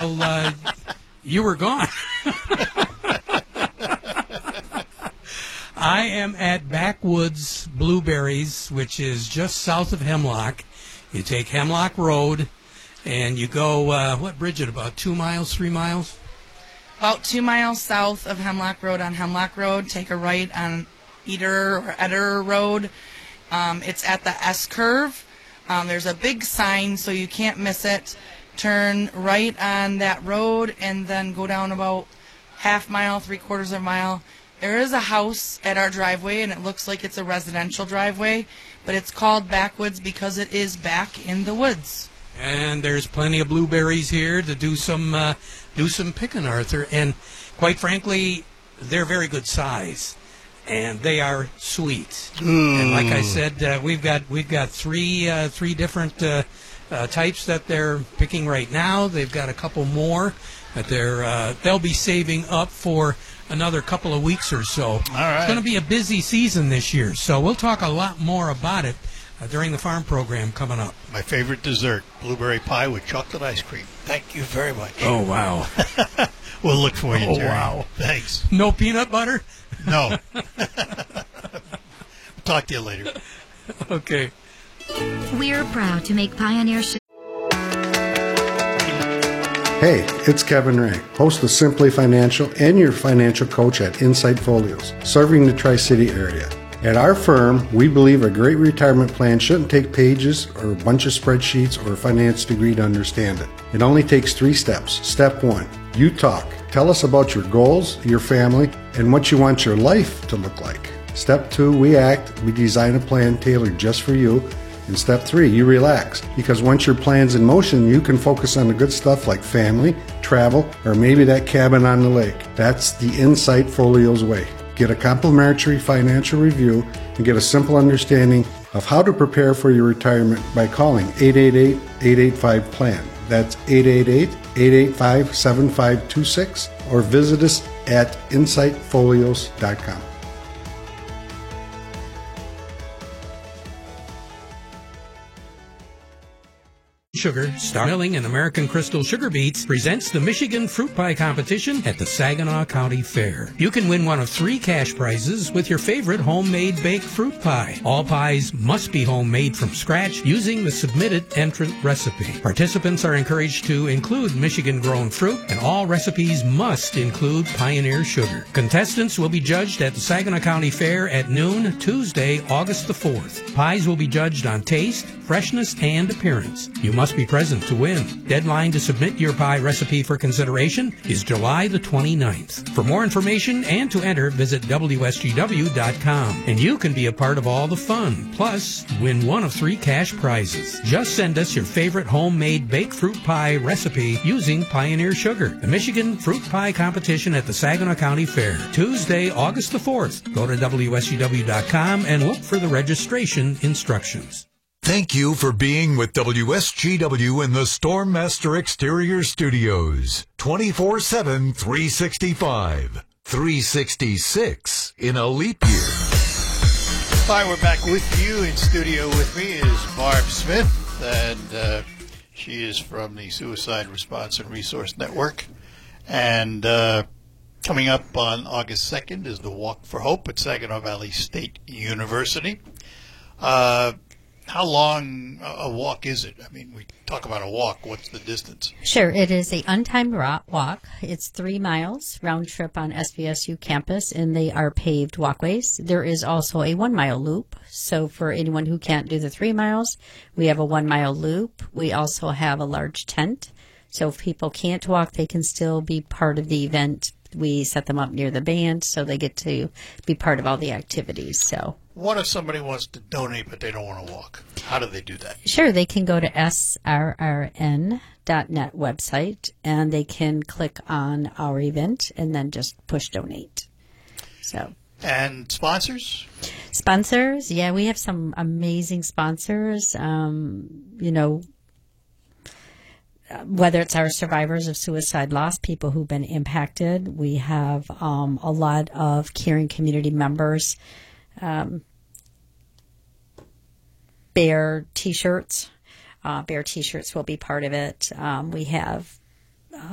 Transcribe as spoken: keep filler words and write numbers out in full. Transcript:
Well, uh, you were gone. I am at Backwoods Blueberries, which is just south of Hemlock. You take Hemlock Road, and you go, uh, what, Bridget, about two miles, three miles? About two miles south of Hemlock Road on Hemlock Road. Take a right on Eder or Eder Road. Um, it's at the S-curve. Um, there's a big sign, so you can't miss it. Turn right on that road and then go down about half mile, three quarters of a mile. There is a house at our driveway, and it looks like it's a residential driveway, but it's called Backwoods because it is back in the woods. And there's plenty of blueberries here to do some uh, do some picking, Arthur. And quite frankly, they're very good size, and they are sweet. Mm. And like I said, uh, we've got we've got three uh, three different uh, uh, types that they're picking right now. They've got a couple more that they're uh, they'll be saving up for another couple of weeks or so. All right. It's going to be a busy season this year, so we'll talk a lot more about it uh, during the farm program coming up. My favorite dessert, blueberry pie with chocolate ice cream. Thank you very much. Oh, wow. We'll look for you, Oh, Terry. wow. Thanks. No peanut butter? No. Talk to you later. Okay. We're proud to make Pioneer Sugar. Hey, it's Kevin Ray, host of Simply Financial and your financial coach at Insight Folios, serving the Tri-City area. At our firm, we believe a great retirement plan shouldn't take pages or a bunch of spreadsheets or a finance degree to understand it. It only takes three steps. Step one, you talk. Tell us about your goals, your family, and what you want your life to look like. Step two, we act. We design a plan tailored just for you. And step three, you relax, because once your plan's in motion, you can focus on the good stuff like family, travel, or maybe that cabin on the lake. That's the Insight Folios way. Get a complimentary financial review and get a simple understanding of how to prepare for your retirement by calling eight eight eight, eight eight five, P L A N. That's eight eight eight, eight eight five, seven five two six, or visit us at insight folios dot com. Sugar, Star Milling, and American Crystal Sugar Beets presents the Michigan Fruit Pie Competition at the Saginaw County Fair. You can win one of three cash prizes with your favorite homemade baked fruit pie. All pies must be homemade from scratch using the submitted entrant recipe. Participants are encouraged to include Michigan-grown fruit, and all recipes must include Pioneer Sugar. Contestants will be judged at the Saginaw County Fair at noon Tuesday, August the fourth. Pies will be judged on taste, freshness, and appearance. You must be present to win. Deadline to submit your pie recipe for consideration is July the twenty-ninth. For more information and to enter, visit W S G W dot com. And you can be a part of all the fun. Plus, win one of three cash prizes. Just send us your favorite homemade baked fruit pie recipe using Pioneer Sugar. The Michigan Fruit Pie Competition at the Saginaw County Fair, Tuesday, August the fourth. Go to W S G W dot com and look for the registration instructions. Thank you for being with W S G W in the Stormmaster Exterior Studios. twenty-four seven, three sixty-five. three sixty-six in a leap year. Hi, we're back with you. In studio with me is Barb Smith, and uh, she is from the Suicide Response and Resource Network. And uh, coming up on August second is the Walk for Hope at Saginaw Valley State University. Uh, How long a walk is it? I mean, we talk about a walk. What's the distance? Sure. It is a untimed walk. It's three miles round trip on S V S U campus, and they are paved walkways. There is also a one-mile loop. So for anyone who can't do the three miles, we have a one-mile loop. We also have a large tent. So if people can't walk, they can still be part of the event. We set them up near the band so they get to be part of all the activities. So. What if somebody wants to donate but they don't want to walk? How do they do that? Sure, they can go to S R R N dot net website and they can click on our event and then just push donate. So. And sponsors? Sponsors, yeah, we have some amazing sponsors. Um, you know, whether it's our survivors of suicide loss, people who've been impacted, we have um, a lot of caring community members. Um, Bear T-shirts. Uh, Bear T-shirts will be part of it. Um, we have